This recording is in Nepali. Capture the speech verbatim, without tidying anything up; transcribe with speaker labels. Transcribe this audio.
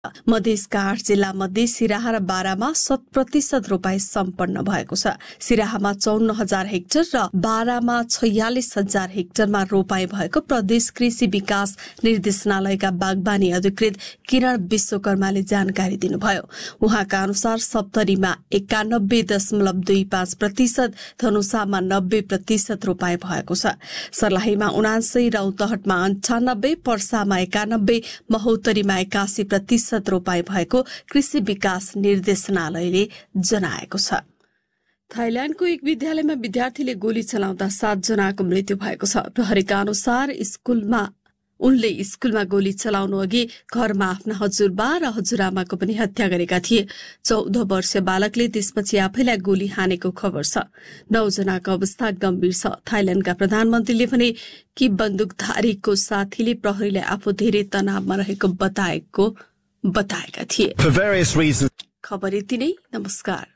Speaker 1: मधेसका आठ जिल्ला मध्ये सिराहा र बारामा शत प्रतिशत रोपाई सम्पन्न भएको छ। सिराहामा चौन्न हजार हेक्टर र बारामा छयालिस हजार हेक्टरमा रोपाई भएको प्रदेश कृषि विकास निर्देशनालयका बागवानी अधिकृत किरण विश्वकर्माले जानकारी दिनुभयो। उहाँका अनुसार सप्तरीमा एकानब्बे दशमलव दुई पाँच प्रतिशत, धनुषामा नब्बे प्रतिशत रोपाई भएको छ। सर्लाहीमा उनासी, रौतहटमा अन्ठानब्बे, पर्सामा एकानब्बे, महोत्तरीमा एकासी प्रतिशत रोपाई भएको कृषि विकास निर्देशनालयले जनाएको छ। थाइल्याण्डको एक विद्यालयमा विद्यार्थीले गोली चलाउँदा सात जनाको मृत्यु भएको छ। प्रहरीका अनुसार स्कुलमा उनले स्कुलमा गोली चलाउनु अघि घरमा आफ्ना हजुरबा र हजुरआमाको पनि हत्या गरेका थिए। चौध वर्षीय बालकले त्यसपछि आफैलाई गोली हानेको खबर छ। नौ जनाको अवस्था गम्भीर छ। थाइल्याण्डका प्रधानमन्त्रीले भने कि बन्दुकधारीको साथीले प्रहरीलाई आफू धेरै तनावमा रहेको बताएको बताएका थिए। खबर यति नै। नमस्कार।